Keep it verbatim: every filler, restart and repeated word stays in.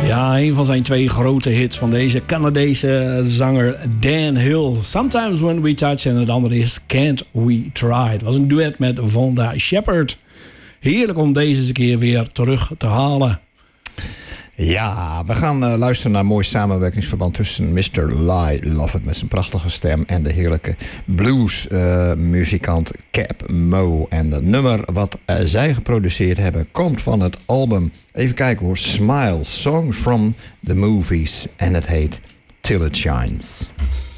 Ja, een van zijn twee grote hits van deze Canadese zanger Dan Hill. Sometimes When We Touch en het andere is Can't We Try. Het was een duet met Vonda Shepard. Heerlijk om deze eens een keer weer terug te halen. Ja, we gaan uh, luisteren naar een mooi samenwerkingsverband tussen mister Ly Lovett met zijn prachtige stem en de heerlijke bluesmuzikant uh, Cap Mo. En het nummer wat uh, zij geproduceerd hebben komt van het album, even kijken hoor, Smile, Songs from the Movies. En het heet Till It Shines.